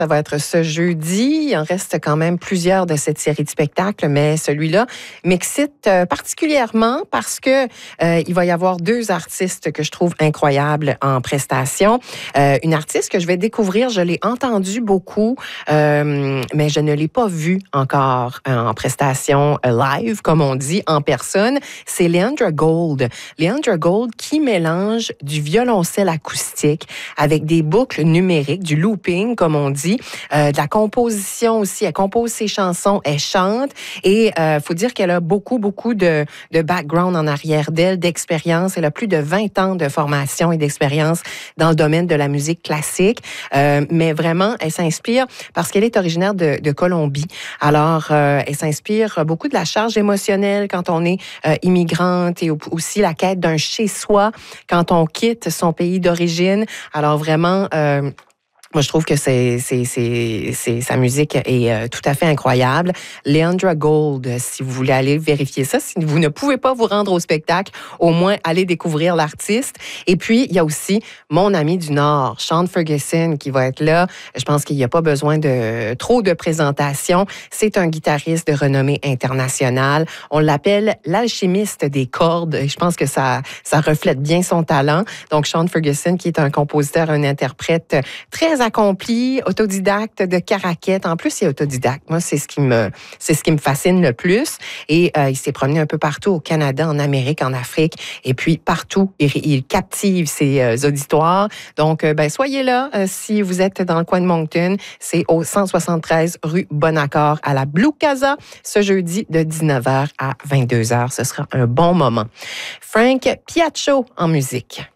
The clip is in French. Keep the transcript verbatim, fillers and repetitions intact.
Ça va être ce jeudi. Il en reste quand même plusieurs de cette série de spectacles, mais celui-là m'excite particulièrement parce que euh, il va y avoir deux artistes que je trouve incroyables en prestation. Euh, une artiste que je vais découvrir, je l'ai entendue beaucoup, euh, mais je ne l'ai pas vue encore en prestation live, comme on dit, en personne. C'est Leandra Gold. Leandra Gold qui mélange du violoncelle acoustique avec des boucles numériques, du looping, comme on dit. Euh, de la composition aussi. Elle compose ses chansons, elle chante et il euh, faut dire qu'elle a beaucoup, beaucoup de, de background en arrière d'elle, d'expérience. Elle a plus de vingt ans de formation et d'expérience dans le domaine de la musique classique. Euh, mais vraiment, elle s'inspire parce qu'elle est originaire de, de Colombie. Alors, euh, elle s'inspire beaucoup de la charge émotionnelle quand on est euh, immigrante et aussi la quête d'un chez-soi quand on quitte son pays d'origine. Alors vraiment... Euh, Moi, je trouve que c'est, c'est, c'est, c'est, sa musique est euh, tout à fait incroyable. Leandra Gold, si vous voulez aller vérifier ça, si vous ne pouvez pas vous rendre au spectacle, au moins allez découvrir l'artiste. Et puis, il y a aussi mon ami du Nord, Sean Ferguson, qui va être là. Je pense qu'il n'y a pas besoin de trop de présentation. C'est un guitariste de renommée internationale. On l'appelle l'alchimiste des cordes. Je pense que ça, ça reflète bien son talent. Donc, Sean Ferguson, qui est un compositeur, un interprète très accompli, autodidacte de Caraquette. En plus, il est autodidacte. Moi, c'est ce qui me, c'est ce qui me fascine le plus. Et euh, il s'est promené un peu partout au Canada, en Amérique, en Afrique, et puis partout. Il, il captive ses euh, auditoires. Donc, euh, ben, soyez là euh, si vous êtes dans le coin de Moncton. C'est au cent soixante-treize rue Bonaccord à la Blue Casa, ce jeudi de dix-neuf heures à vingt-deux heures. Ce sera un bon moment. Frank Piaccio en musique.